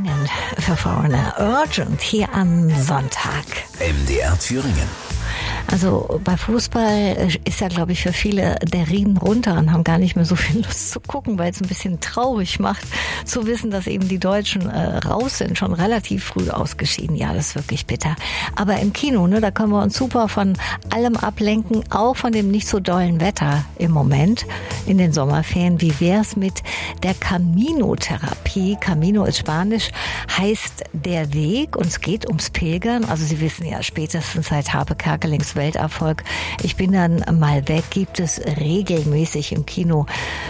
Thüringen verfahrene Urgent hier am Sonntag. MDR Thüringen. Also bei Fußball ist ja, glaube ich, für viele der Riemen runter und haben gar nicht mehr so viel Lust zu gucken, weil es ein bisschen traurig macht, zu wissen, dass eben die Deutschen raus sind, schon relativ früh ausgeschieden. Ja, das ist wirklich bitter. Aber im Kino, da können wir uns super von allem ablenken, auch von dem nicht so dollen Wetter im Moment in den Sommerferien. Wie wär's mit der Camino-Therapie? Camino ist Spanisch, heißt der Weg, und es geht ums Pilgern. Also Sie wissen ja, spätestens seit Harpe Kerkelings Welterfolg Ich bin dann mal weg, gibt es regelmäßig im Kino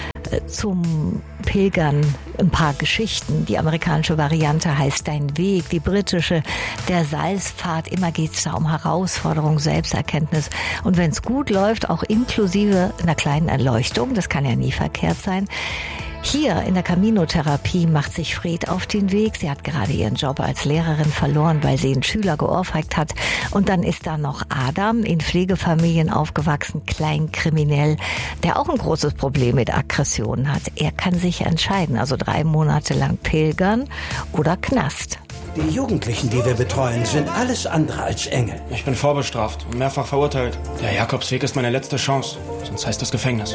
zum Pilgern ein paar Geschichten. Die amerikanische Variante heißt Dein Weg, die britische Der Salzpfad. Immer geht es da um Herausforderung, Selbsterkenntnis und wenn es gut läuft, auch inklusive einer kleinen Erleuchtung. Das kann ja nie verkehrt sein. Hier in der Camino-Therapie macht sich Fred auf den Weg. Sie hat gerade ihren Job als Lehrerin verloren, weil sie einen Schüler geohrfeigt hat. Und dann ist da noch Adam, in Pflegefamilien aufgewachsen, kleinkriminell, der auch ein großes Problem mit Aggressionen hat. Er kann sich entscheiden, also 3 Monate lang pilgern oder Knast. Die Jugendlichen, die wir betreuen, sind alles andere als Engel. Ich bin vorbestraft und mehrfach verurteilt. Der Jakobsweg ist meine letzte Chance, sonst heißt das Gefängnis.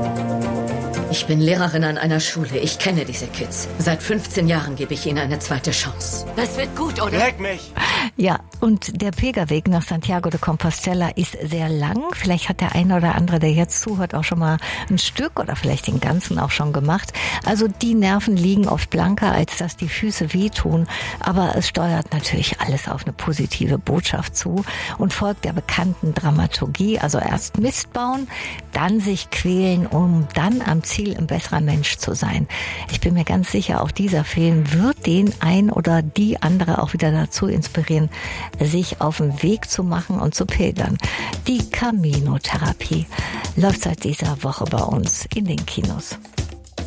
Ich bin Lehrerin an einer Schule. Ich kenne diese Kids. Seit 15 Jahren gebe ich ihnen eine zweite Chance. Das wird gut, oder? Leck mich! Ja, und der Pilgerweg nach Santiago de Compostela ist sehr lang. Vielleicht hat der eine oder andere, der jetzt zuhört, auch schon mal ein Stück oder vielleicht den ganzen auch schon gemacht. Also die Nerven liegen oft blanker, als dass die Füße wehtun. Aber es steuert natürlich alles auf eine positive Botschaft zu und folgt der bekannten Dramaturgie. Also erst Mist bauen, dann sich quälen, um dann am Ziel ein besserer Mensch zu sein. Ich bin mir ganz sicher, auch dieser Film wird den ein oder die andere auch wieder dazu inspirieren, sich auf den Weg zu machen und zu pilgern. Die Camino-Therapie läuft seit dieser Woche bei uns in den Kinos.